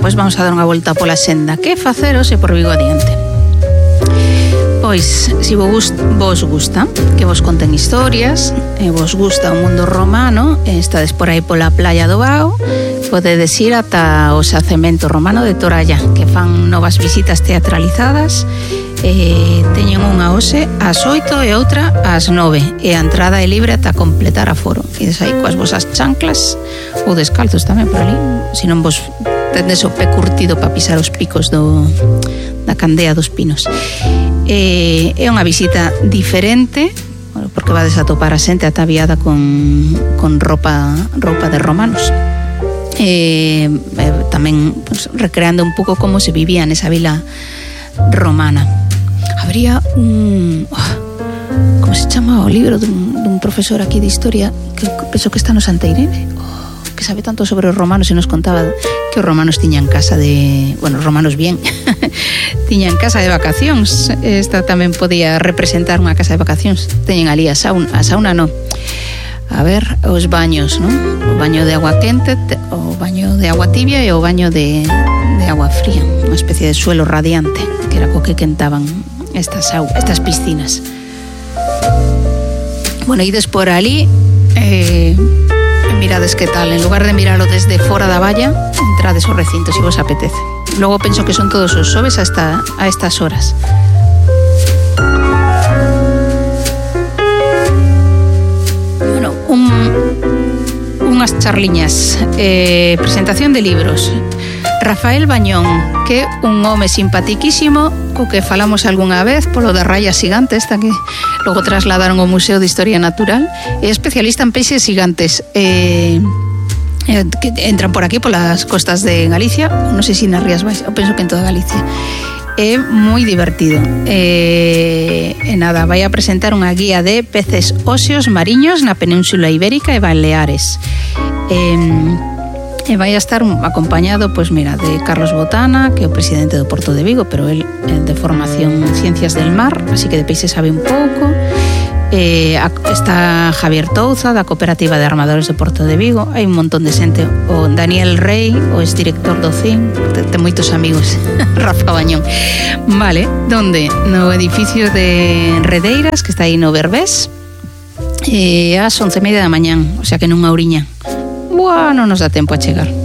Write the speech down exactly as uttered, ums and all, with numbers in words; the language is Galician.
pois vamos a dar unha volta pola senda. Que facer hoxe por Vigo adiante? Pois, se vos, vos gusta que vos conten historias e vos gusta o mundo romano e estades por aí pola playa do Bao, podedes ir ata o xacemento romano de Toralla, que fan novas visitas teatralizadas. E teñen unha hoxe ás oito e outra ás nove, e a entrada é libre ata completar aforo. Ides aí coas vosas chanclas ou descalzos tamén por ali, se non vos tendes o pé curtido para pisar os picos do, da candea dos pinos. E é unha visita diferente, porque vades a topar a xente ataviada con, con roupa, roupa de romanos. E, e tamén pues, recreando un pouco como se vivía nesa vila romana. Habría un... Oh, como se chama o libro dun, dun profesor aquí de historia que penso que está no Santa Irene, oh, que sabe tanto sobre os romanos e nos contaba que os romanos tiñan casa de... Bueno, os romanos bien tiñan casa de vacacións. Esta tamén podía representar unha casa de vacacións. Teñen ali a sauna, a sauna non, a ver, os baños, non? O baño de agua quente, o baño de agua tibia e o baño de, de agua fría, unha especie de suelo radiante que era co que quentaban estas, estas piscinas. Bueno, ides por ali eh, mirades que tal, en lugar de miralo desde fora da valla, entrades ao recinto se vos apetece. Logo penso que son todos os xoves a, esta, a estas horas. Bueno, un, unhas charliñas, eh, presentación de libros. Rafael Bañón, que é un home simpatiquísimo co que falamos algunha vez polo da raya xigante esta que logo trasladaron ao Museo de Historia Natural, é especialista en peixes gigantes eh, eh, que entran por aquí polas costas de Galicia, non sei se nas Rías Baixas, eu penso que en toda Galicia. É moi divertido e, e nada, vai a presentar unha guía de peces óseos mariños na Península Ibérica e Baleares. E E vai a estar acompañado, pois mira, de Carlos Botana, que é o presidente do Porto de Vigo, pero el é de formación en Ciencias del Mar, así que de peixes sabe un pouco. Eh, está Javier Touza, da Cooperativa de Armadores do Porto de Vigo. Hai un montón de xente. O Daniel Rey, o exdirector do C I M, ten moitos amigos. Rafa Bañón. Vale, donde? No edificio de Redeiras, que está aí no Berbés, e ás once e media da mañán, o sea que nunha ouriña. Buah, non nos dá tempo a chegar.